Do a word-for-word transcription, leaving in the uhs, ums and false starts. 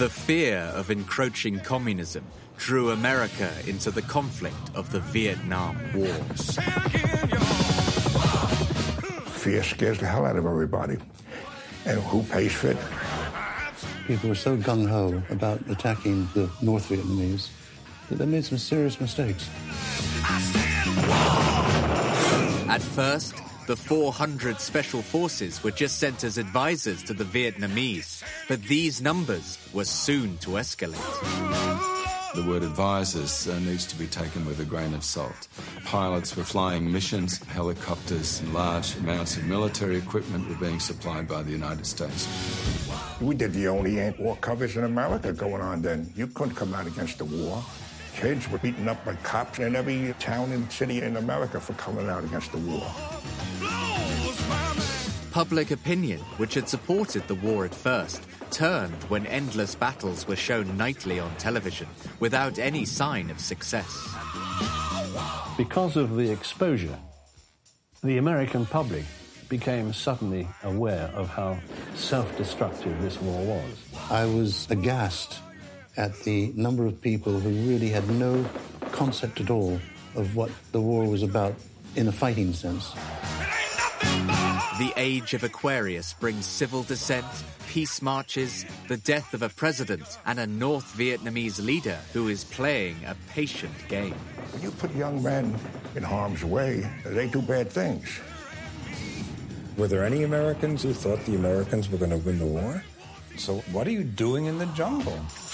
The fear of encroaching communism drew America into the conflict of the Vietnam War. Fear scares the hell out of everybody. And who pays for it? People were so gung-ho about attacking the North Vietnamese that they made some serious mistakes. At first, the four hundred Special Forces were just sent as advisors to the Vietnamese, but these numbers were soon to escalate. The word advisors uh, needs to be taken with a grain of salt. Pilots were flying missions, helicopters, and large amounts of military equipment were being supplied by the United States. We did the only anti-war covers in America going on then. You couldn't come out against the war. Kids were beaten up by cops in every town and city in America for coming out against the war. Public opinion, which had supported the war at first, turned when endless battles were shown nightly on television without any sign of success. Because of the exposure, the American public became suddenly aware of how self-destructive this war was. I was aghast at the number of people who really had no concept at all of what the war was about in a fighting sense. The age of Aquarius brings civil dissent, peace marches, the death of a president, and a North Vietnamese leader who is playing a patient game. When you put young men in harm's way, they do bad things. Were there any Americans who thought the Americans were going to win the war? So what are you doing in the jungle?